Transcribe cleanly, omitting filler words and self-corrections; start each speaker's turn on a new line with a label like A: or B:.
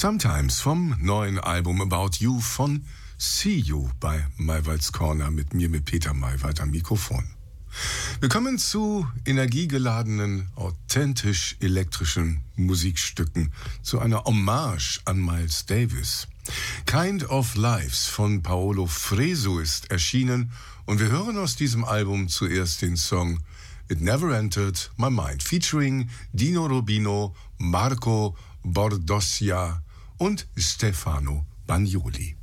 A: Sometimes vom neuen Album About You von See You bei Maywalds Corner mit mir, mit Peter Maywald am Mikrofon. Wir kommen zu energiegeladenen, authentisch elektrischen Musikstücken, zu einer Hommage an Miles Davis. Kind of Lives von Paolo Fresu ist erschienen und wir hören aus diesem Album zuerst den Song It Never Entered My Mind featuring Dino Rubino, Marco Bordossia und Stefano Bagnoli.